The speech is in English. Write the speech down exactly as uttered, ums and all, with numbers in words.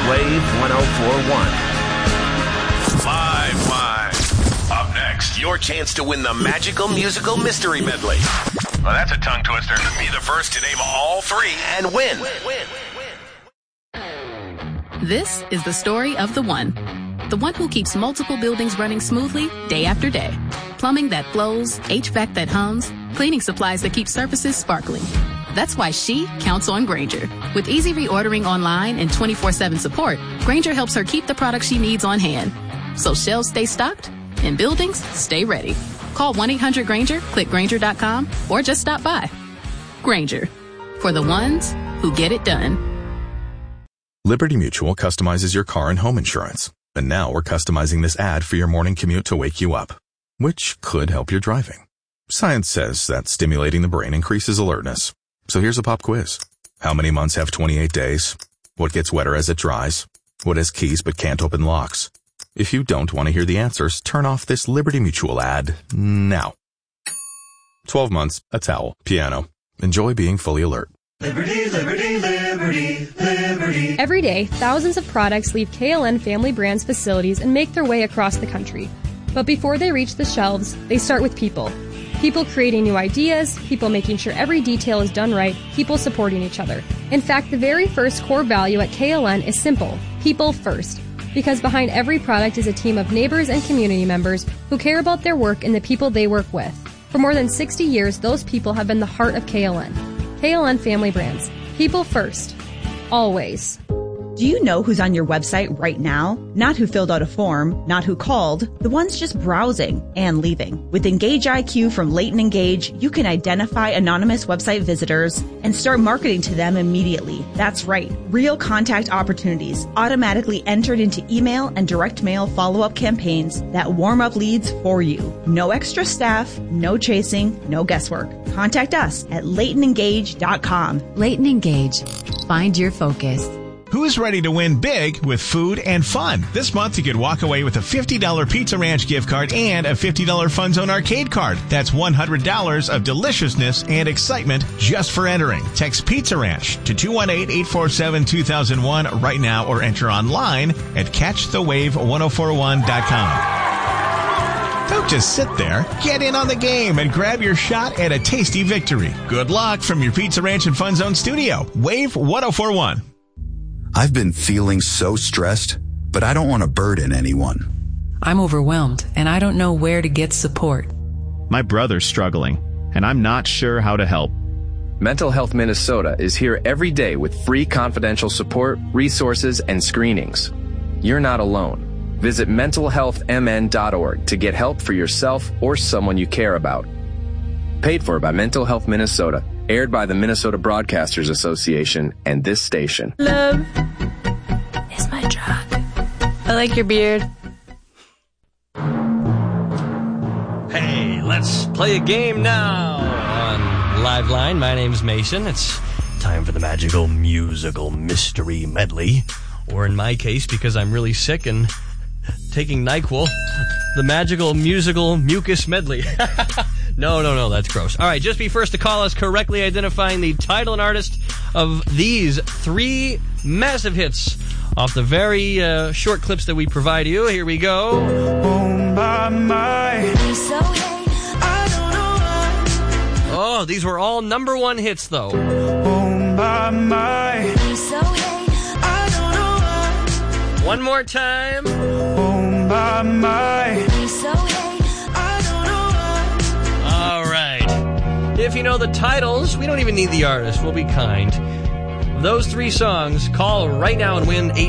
Wave one oh four point one. Live, live. Up next, your chance to win the Magical Musical Mystery Medley. Well, that's a tongue twister. Be the first to name all three and win. This is the story of the one. The one who keeps multiple buildings running smoothly day after day. Plumbing that flows, H V A C that hums, cleaning supplies that keep surfaces sparkling. That's why she counts on Grainger. With easy reordering online and twenty-four seven support, Grainger helps her keep the products she needs on hand. So shelves stay stocked and buildings stay ready. Call one eight hundred Grainger, click Grainger dot com, or just stop by. Grainger, for the ones who get it done. Liberty Mutual customizes your car and home insurance. And now we're customizing this ad for your morning commute to wake you up, which could help your driving. Science says that stimulating the brain increases alertness. So here's a pop quiz. How many months have twenty-eight days? What gets wetter as it dries? What has keys but can't open locks? If you don't want to hear the answers, turn off this Liberty Mutual ad now. twelve months, a towel, piano. Enjoy being fully alert. Liberty, liberty, liberty, liberty. Every day, thousands of products leave K L N Family Brands facilities and make their way across the country. But before they reach the shelves, they start with people. People creating new ideas, people making sure every detail is done right, people supporting each other. In fact, the very first core value at K L N is simple: people first. Because behind every product is a team of neighbors and community members who care about their work and the people they work with. For more than sixty years, those people have been the heart of K L N. K L N Family Brands. People first. Always. Do you know who's on your website right now? Not who filled out a form, not who called, the ones just browsing and leaving. With Engage I Q from Leighton Engage, you can identify anonymous website visitors and start marketing to them immediately. That's right. Real contact opportunities automatically entered into email and direct mail follow-up campaigns that warm up leads for you. No extra staff, no chasing, no guesswork. Contact us at leighton engage dot com. Leighton Engage. Find your focus. Who's ready to win big with food and fun? This month you could walk away with a fifty dollars Pizza Ranch gift card and a fifty dollars Fun Zone arcade card. That's one hundred dollars of deliciousness and excitement just for entering. Text Pizza Ranch to two one eight, eight four seven, two thousand one right now or enter online at catch the wave one oh four one dot com. Don't just sit there. Get in on the game and grab your shot at a tasty victory. Good luck from your Pizza Ranch and Fun Zone studio. Wave one oh four one. I've been feeling so stressed, but I don't want to burden anyone. I'm overwhelmed, and I don't know where to get support. My brother's struggling, and I'm not sure how to help. Mental Health Minnesota is here every day with free confidential support, resources, and screenings. You're not alone. Visit mental health m n dot org to get help for yourself or someone you care about. Paid for by Mental Health Minnesota. Aired by the Minnesota Broadcasters Association and this station. Love is my drug. I like your beard. Hey, let's play a game now on Live Line. My name's Mason. It's time for the Magical Musical Mystery Medley. Or in my case, because I'm really sick and taking NyQuil, the Magical Musical Mucus Medley. No, no, no, that's gross. All right, just be first to call us correctly identifying the title and artist of these three massive hits off the very uh, short clips that we provide you. Here we go. Oh, my, my. Oh, these were all number one hits, though. Oh, my, my. One more time. Oh, my, my. All right. If you know the titles, we don't even need the artist. We'll be kind. Those three songs, call right now and win eight